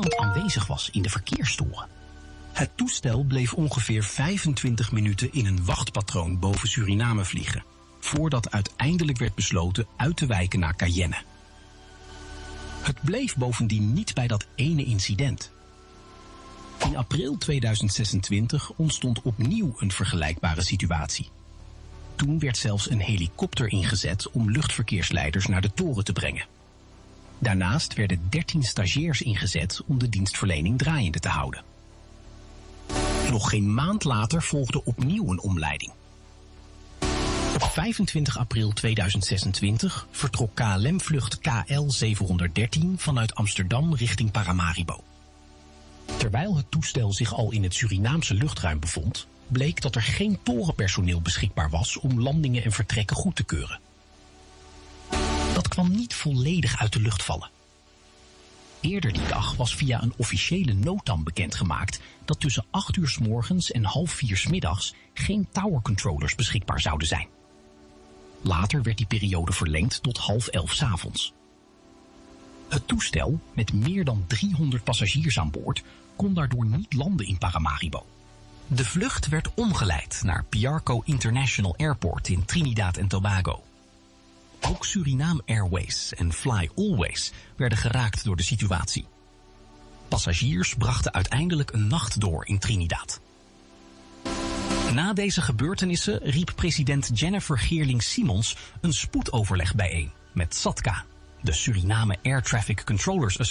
niemand aanwezig was in de verkeerstoren. Het toestel bleef ongeveer 25 minuten in een wachtpatroon boven Suriname vliegen, voordat uiteindelijk werd besloten uit te wijken naar Cayenne. Het bleef bovendien niet bij dat ene incident. In april 2026 ontstond opnieuw een vergelijkbare situatie. Toen werd zelfs een helikopter ingezet om luchtverkeersleiders naar de toren te brengen. Daarnaast werden 13 stagiairs ingezet om de dienstverlening draaiende te houden. Nog geen maand later volgde opnieuw een omleiding. Op 25 april 2026 vertrok KLM-vlucht KL713 vanuit Amsterdam richting Paramaribo. Terwijl het toestel zich al in het Surinaamse luchtruim bevond, bleek dat er geen torenpersoneel beschikbaar was om landingen en vertrekken goed te keuren. Dat kwam niet volledig uit de lucht vallen. Eerder die dag was via een officiële notam bekendgemaakt dat tussen 8 uur 's morgens en 3:30 's middags geen tower controllers beschikbaar zouden zijn. Later werd die periode verlengd tot 10:30 's avonds. Het toestel, met meer dan 300 passagiers aan boord, kon daardoor niet landen in Paramaribo. De vlucht werd omgeleid naar Piarco International Airport in Trinidad en Tobago. Ook Suriname Airways en Fly Always werden geraakt door de situatie. Passagiers brachten uiteindelijk een nacht door in Trinidad. Na deze gebeurtenissen riep president Jennifer Geerling-Simons een spoedoverleg bijeen met SATCA, de Suriname Air Traffic Controllers Association.